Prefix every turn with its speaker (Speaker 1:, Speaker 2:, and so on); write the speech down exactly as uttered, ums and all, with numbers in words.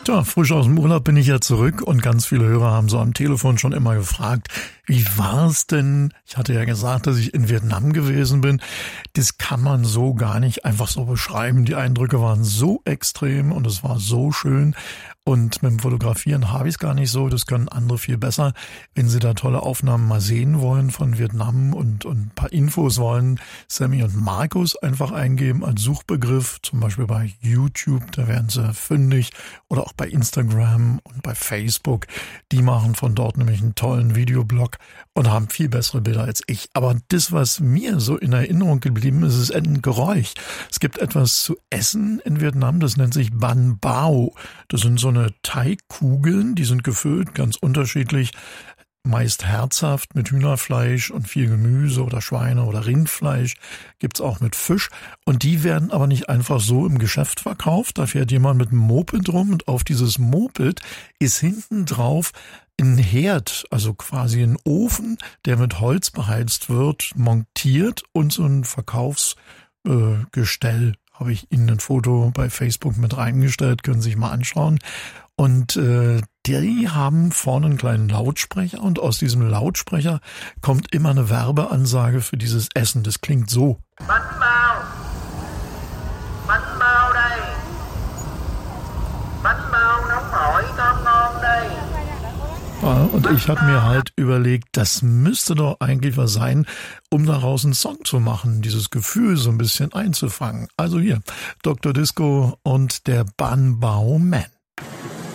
Speaker 1: Tja, frisch aus dem Urlaub bin ich ja zurück und ganz viele Hörer haben so am Telefon schon immer gefragt, wie war es denn? Ich hatte ja gesagt, dass ich in Vietnam gewesen bin. Das kann man so gar nicht einfach so beschreiben. Die Eindrücke waren so extrem und es war so schön. Und mit dem Fotografieren habe ich es gar nicht so. Das können andere viel besser. Wenn Sie da tolle Aufnahmen mal sehen wollen von Vietnam und, und ein paar Infos wollen, Sammy und Markus einfach eingeben als Suchbegriff, zum Beispiel bei YouTube, da werden Sie fündig, oder auch bei Instagram und bei Facebook. Die machen von dort nämlich einen tollen Videoblog und haben viel bessere Bilder als ich. Aber das, was mir so in Erinnerung geblieben ist, ist ein Geräusch. Es gibt etwas zu essen in Vietnam, das nennt sich Ban Bao. Das sind so eine Teigkugeln, die sind gefüllt, ganz unterschiedlich, meist herzhaft mit Hühnerfleisch und viel Gemüse oder Schweine- oder Rindfleisch, gibt's auch mit Fisch. Und die werden aber nicht einfach so im Geschäft verkauft. Da fährt jemand mit einem Moped rum und auf dieses Moped ist hinten drauf ein Herd, also quasi ein Ofen, der mit Holz beheizt wird, montiert und so ein Verkaufsgestell. Äh, habe ich Ihnen ein Foto bei Facebook mit reingestellt, können Sie sich mal anschauen. Und äh, die haben vorne einen kleinen Lautsprecher und aus diesem Lautsprecher kommt immer eine Werbeansage für dieses Essen. Das klingt so. Bánh bao. Bánh bao đây. Bánh bao nóng hổi ngon ngon đây. Ja, und ich habe mir halt überlegt, das müsste doch eigentlich was sein, um daraus einen Song zu machen, dieses Gefühl so ein bisschen einzufangen. Also hier, Doktor Disco und der Ban Bao Man.